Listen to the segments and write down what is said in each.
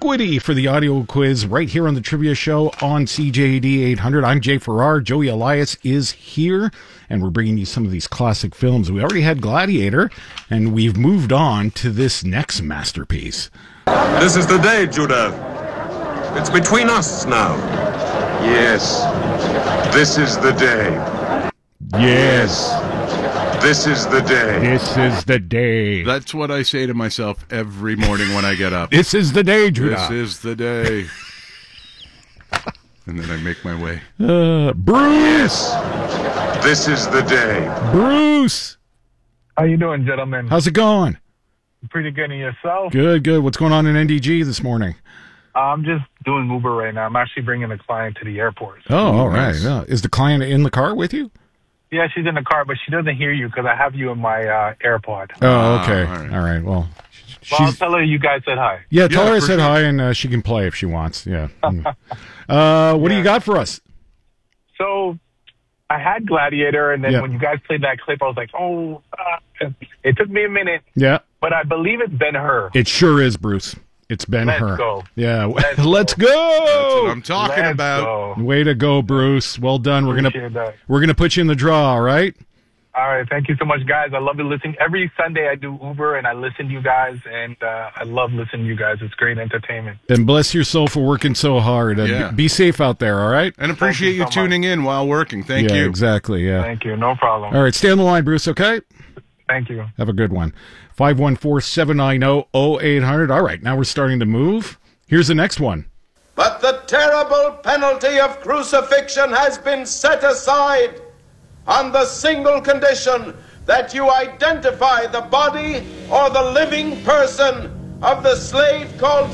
Antiquity for the audio quiz right here on the Trivia Show on CJD 800. I'm Jay Farrar. Joey Elias is here, and we're bringing you some of these classic films. We already had Gladiator, and we've moved on to this next masterpiece. This is the day, Judah. It's between us now. Yes, this is the day. Yes. This is the day. This is the day. That's what I say to myself every morning when I get up. This is the day, Judah. This is the day. And then I make my way. Bruce! Yes, this is the day. Bruce! How you doing, gentlemen? How's it going? Pretty good, and yourself? Good, good. What's going on in NDG this morning? I'm just doing Uber right now. I'm actually bringing a client to the airport. Oh, all right. Nice. Yeah. Is the client in the car with you? Yeah, she's in the car, but she doesn't hear you because I have you in my AirPod. Oh, okay. all right. All right. Well, Well, I'll tell her you guys said hi. yeah, tell Yeah, her I for said sure. hi, and she can play if she wants. Yeah. What do you got for us? So I had Gladiator, and then Yeah. when you guys played that clip, I was like, oh, it took me a minute, Yeah. but I believe it's Ben-Hur. It sure is, Bruce. It's Ben-Hur. Let's go. Yeah. Let's Let's go. That's what go. I'm talking Let's about. go. Way to go, Bruce. Well done. Appreciate that. We're gonna put you in the draw. All right. All right, thank you so much, guys. I love to listen. Every Sunday I do Uber, and I listen to you guys, and I love listening to you guys. It's great entertainment. And bless your soul for working so hard. Yeah. Be safe out there. All right. And appreciate Thank you you so tuning in while working. Thank yeah. you. Exactly. Yeah. Thank you. No problem. All right. Stay on the line, Bruce. Okay. Thank you. Have a good one. 514-790-0800. All right. Now we're starting to move. Here's the next one. But the terrible penalty of crucifixion has been set aside on the single condition that you identify the body or the living person of the slave called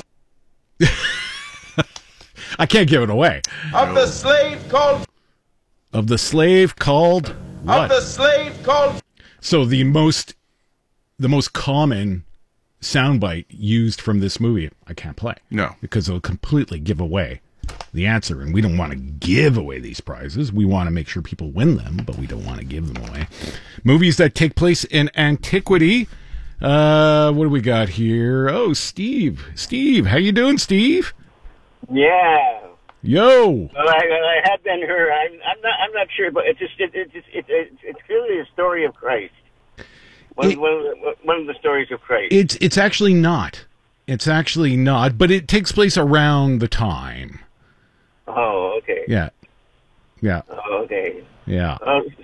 I can't give it away. of the slave called Of the slave called of what? the slave called So the most common soundbite used from this movie, I can't play. No. Because it'll completely give away the answer, and we don't want to give away these prizes. We want to make sure people win them, but we don't want to give them away. Movies that take place in antiquity. What do we got here? Oh, Steve. Steve, how you doing, Steve? Yeah. Yo. Well, I had Ben-Hur. I'm not sure, but it's clearly a story of Christ. One of the stories of Christ. It's actually not. It's actually not, but it takes place around the time. Oh, okay. Yeah. Yeah. Oh, okay. Yeah.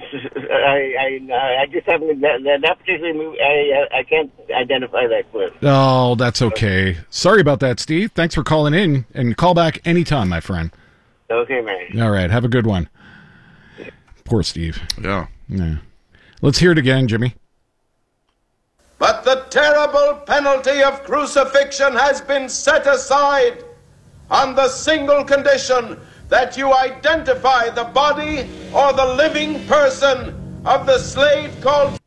I just haven't that particular movie. I can't identify that clip. Oh, that's okay. Sorry about that, Steve. Thanks for calling in, and call back anytime, my friend. Okay, man. All right. Have a good one. Poor Steve. Yeah. Yeah. Let's hear it again, Jimmy. But the terrible penalty of crucifixion has been set aside on the single condition that you identify the body or the living person of the slave called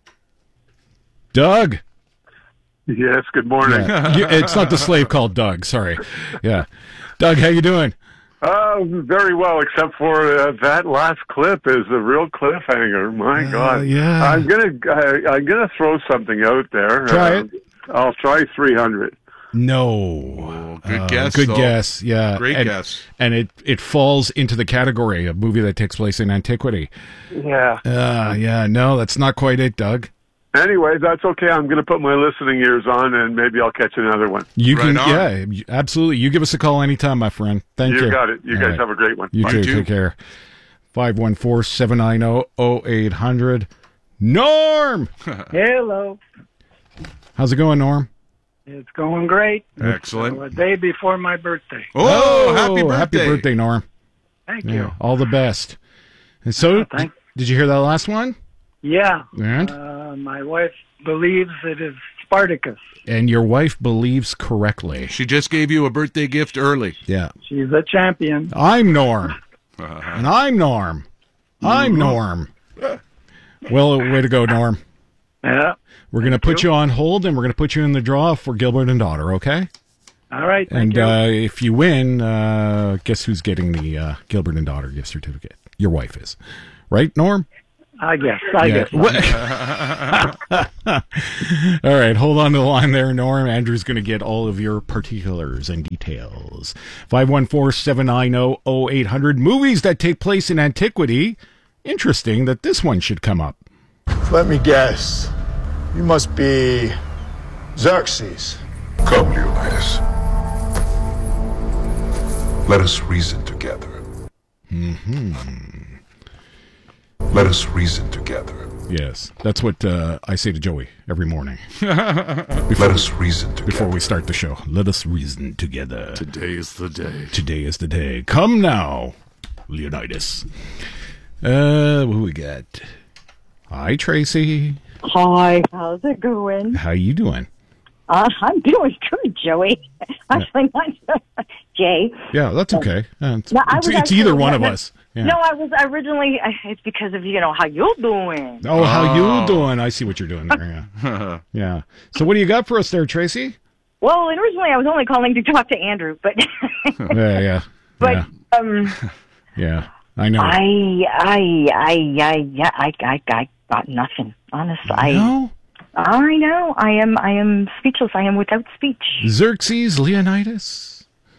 Doug. Yes, good morning. Yeah. It's not the slave called Doug. Sorry. Yeah. Doug, how you doing? Very well, except for that last clip is a real cliffhanger. My God. yeah. I'm gonna throw something out there. Try it. I'll try 300. No. Good guess, Good though. guess. Yeah. Great guess. And it falls into the category of movie that takes place in antiquity. Yeah. Yeah. No, that's not quite it, Doug. Anyway, that's okay. I'm going to put my listening ears on, and maybe I'll catch another one. You Right can, on. yeah, absolutely. You give us a call anytime, my friend. Thank you. You got it. You All guys right. have a great one. You Bye. too. too. Take care. 514-790-0800. Norm! Hello. How's it going, Norm? It's going great. Excellent. A day before my birthday. Oh, happy birthday. Happy birthday, Norm. Thank Yeah, you. all the best. And so, thanks. did you hear that last one? Yeah. And? My wife believes it is Spartacus. And your wife believes correctly. She just gave you a birthday gift early. Yeah. She's a champion. I'm Norm. And I'm Norm. I'm Norm. Well, way to go, Norm. Yeah. We're going to put you on hold, and we're going to put you in the draw for Gilbert and Daughter, okay? All right. And Thank you. if you win, guess who's getting the Gilbert and Daughter gift certificate? Your wife is. Right, Norm? I guess. All right, hold on to the line there, Norm. Andrew's going to get all of your particulars and details. 514-790-0800. Movies that take place in antiquity. Interesting that this one should come up. Let me guess. You must be Xerxes. Come, Leonidas. Let us reason together. Let us reason together. Yes, that's what I say to Joey every morning. Let us reason together. Before we start the show. Let us reason together. Today is the day. Today is the day. Come now, Leonidas. What we got? Hi, Tracy. Hi, how's it going? How you doing? I'm doing good, Joey. Actually, not Jay. Yeah, that's okay. It's actually either one of us. Yeah. No, I was originally, it's because of, how you doing. Oh, how you doing? I see what you're doing there, yeah. Yeah. So what do you got for us there, Tracy? Well, originally I was only calling to talk to Andrew, but... yeah. But, yeah, I know. I got nothing, honestly. No? I know. I am speechless. I am without speech. Xerxes Leonidas?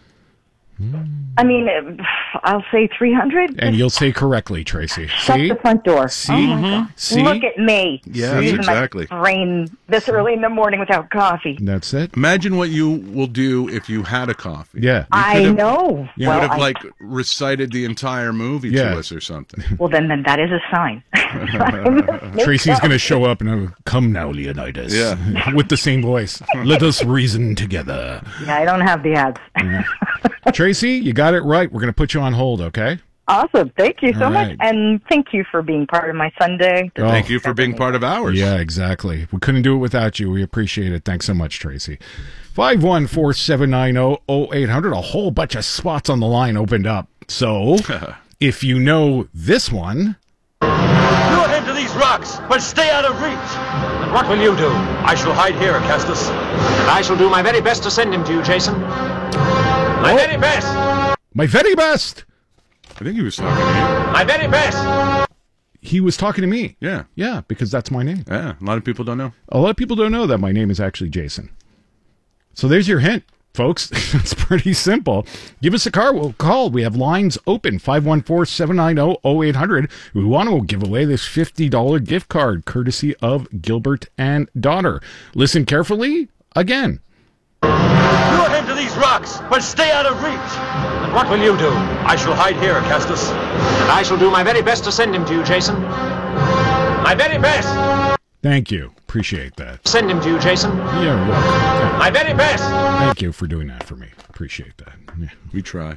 I mean, I'll say 300. And you'll say correctly, Tracy. Shut the front door. See? Oh my God. See? Look at me. Yeah, Using exactly. my brain this early in the morning without coffee. That's it. Imagine what you will do if you had a coffee. Yeah. I know. You would have, recited the entire movie to us or something. Well, then that is a sign. Tracy's going to show up and come now, Leonidas. Yeah. With the same voice. Let us reason together. Yeah, I don't have the ads. Yeah. Tracy, you got it right. We're going to put you on hold, okay? Awesome. Thank you so All much. right. And thank you for being part of my Sunday. Thank you for being part of ours. Yeah, exactly. We couldn't do it without you. We appreciate it. Thanks so much, Tracy. 514-790-0800. A whole bunch of spots on the line opened up. So, if you know this one... Lure him to these rocks, but stay out of reach. And what will you do? I shall hide here, Castus. And I shall do my very best to send him to you, Jason. My very best. My very best. I think he was talking to you. My very best. He was talking to me. Yeah. Yeah, because that's my name. Yeah, a lot of people don't know. A lot of people don't know that my name is actually Jason. So there's your hint, folks. It's pretty simple. Give us a call. We have lines open, 514-790-0800. We want to give away this $50 gift card, courtesy of Gilbert and Daughter. Listen carefully. Again. Lure him to these rocks, but stay out of reach. And what will you do? I shall hide here, Castus. And I shall do my very best to send him to you, Jason. My very best. Thank you. Appreciate that. Send him to you, Jason. You're welcome. My very best. Thank you for doing that for me. Appreciate that. Yeah. We try.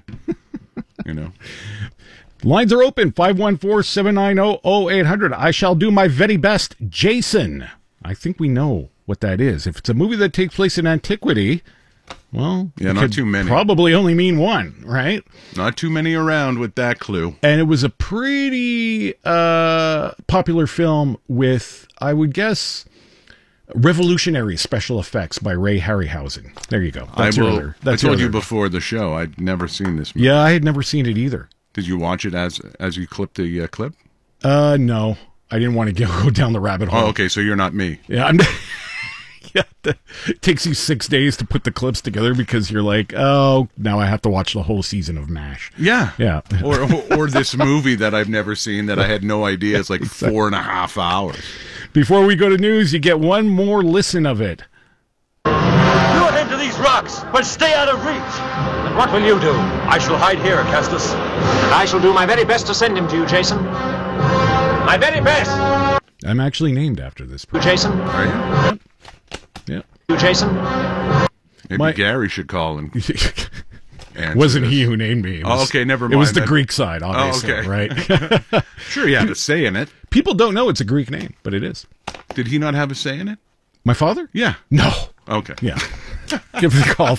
Lines are open, 514-790-0800. I shall do my very best, Jason. I think we know what that is. If it's a movie that takes place in antiquity, well, yeah, not too many. Probably only mean one, right? Not too many around with that clue. And it was a pretty popular film with, I would guess, revolutionary special effects by Ray Harryhausen. There you go. I told you before the show, I'd never seen this movie. Yeah, I had never seen it either. Did you watch it as you clipped the clip? No. I didn't want to go down the rabbit hole. Oh, okay, so you're not me. Yeah, it takes you 6 days to put the clips together because you're like, oh, now I have to watch the whole season of MASH. Yeah. Yeah. or this movie that I've never seen that I had no idea is like 4.5 hours. Before we go to news, you get one more listen of it. Lure him to these rocks, but stay out of reach. And what will you do? I shall hide here, Castus. And I shall do my very best to send him to you, Jason. My very best. I'm actually named after this person. Jason? Are you? Yep. Yep. You, Jason? Maybe Gary should call and wasn't he who named me. Okay, never mind. It was the Greek side, obviously, right? Sure, he had a say in it. People don't know it's a Greek name, but it is. Did he not have a say in it? My father? Yeah. No. Okay. Yeah. Give us a call,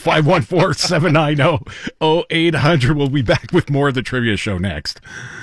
514-790-0800. We'll be back with more of the Trivia Show next.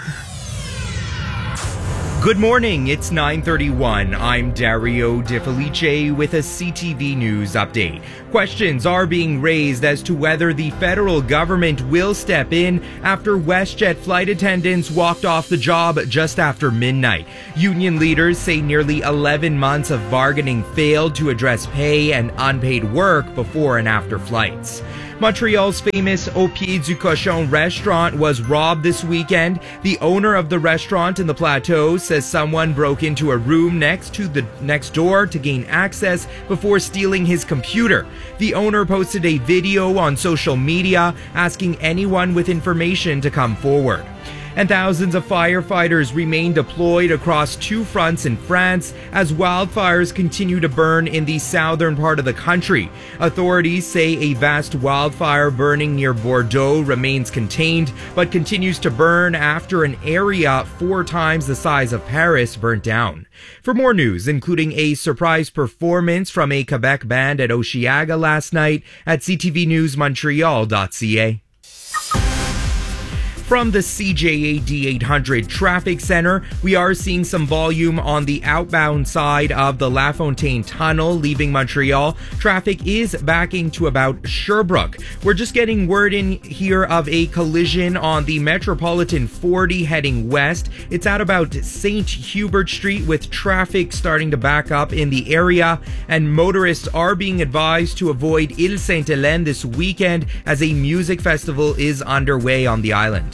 Good morning, it's 9:31. I'm Dario De Felice with a CTV News update. Questions are being raised as to whether the federal government will step in after WestJet flight attendants walked off the job just after midnight. Union leaders say nearly 11 months of bargaining failed to address pay and unpaid work before and after flights. Montreal's famous Au Pied du Cochon restaurant was robbed this weekend. The owner of the restaurant in the Plateau says someone broke into a room next door to gain access before stealing his computer. The owner posted a video on social media asking anyone with information to come forward. And thousands of firefighters remain deployed across 2 fronts in France as wildfires continue to burn in the southern part of the country. Authorities say a vast wildfire burning near Bordeaux remains contained, but continues to burn after an area 4 times the size of Paris burnt down. For more news, including a surprise performance from a Quebec band at Osheaga last night, at ctvnewsmontreal.ca. From the CJAD 800 Traffic Center, we are seeing some volume on the outbound side of the La Fontaine Tunnel leaving Montreal. Traffic is backing to about Sherbrooke. We're just getting word in here of a collision on the Metropolitan 40 heading west. It's at about St. Hubert Street with traffic starting to back up in the area, and motorists are being advised to avoid Ile Sainte-Hélène this weekend as a music festival is underway on the island.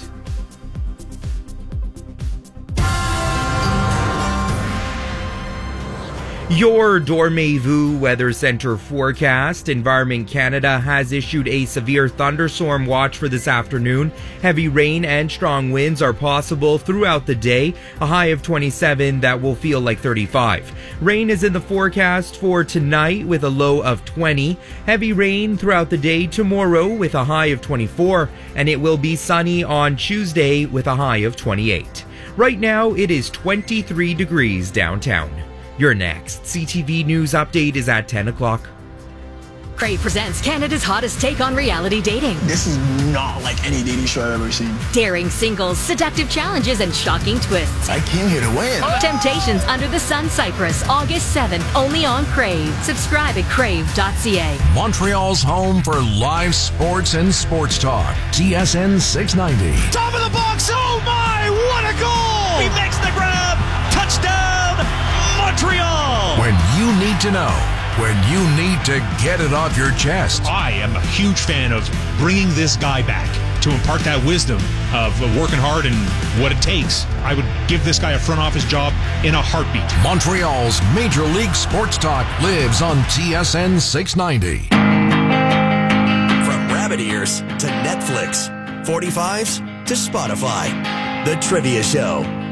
Your Dormez-vous Weather Center forecast. Environment Canada has issued a severe thunderstorm watch for this afternoon. Heavy rain and strong winds are possible throughout the day. A high of 27 that will feel like 35. Rain is in the forecast for tonight with a low of 20. Heavy rain throughout the day tomorrow with a high of 24. And it will be sunny on Tuesday with a high of 28. Right now it is 23 degrees downtown. Your next CTV News update is at 10 o'clock. Crave presents Canada's hottest take on reality dating. This is not like any dating show I've ever seen. Daring singles, seductive challenges, and shocking twists. I came here to win. Temptations Under the Sun Cyprus, August 7th, only on Crave. Subscribe at crave.ca. Montreal's home for live sports and sports talk. TSN 690. Top of the box, oh my, what a goal! He makes the grab, touchdown, Montreal! When you need to know. When you need to get it off your chest. I am a huge fan of bringing this guy back to impart that wisdom of working hard and what it takes. I would give this guy a front office job in a heartbeat. Montreal's Major League Sports Talk lives on TSN 690. From rabbit ears to Netflix, 45s to Spotify, The Trivia Show.